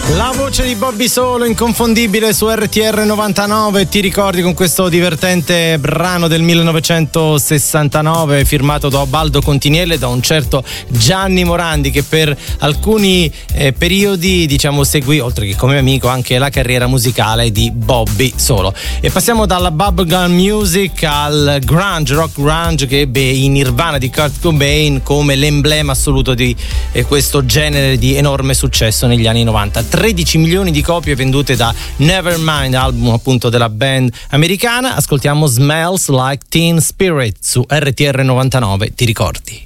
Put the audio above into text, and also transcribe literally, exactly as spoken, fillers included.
La voce di Bobby Solo, inconfondibile su R T R novantanove. Ti ricordi con questo divertente brano del millenovecentosessantanove firmato da Baldo Continiele, da un certo Gianni Morandi, che per alcuni eh, periodi diciamo seguì, oltre che come amico, anche la carriera musicale di Bobby Solo. E passiamo dalla bubblegum music al grunge, rock grunge, che ebbe i Nirvana di Kurt Cobain come l'emblema assoluto di eh, questo genere di enorme successo negli anni novanta. tredici milioni di copie vendute da Nevermind, album appunto della band americana. Ascoltiamo Smells Like Teen Spirit su R T R novantanove. Ti ricordi?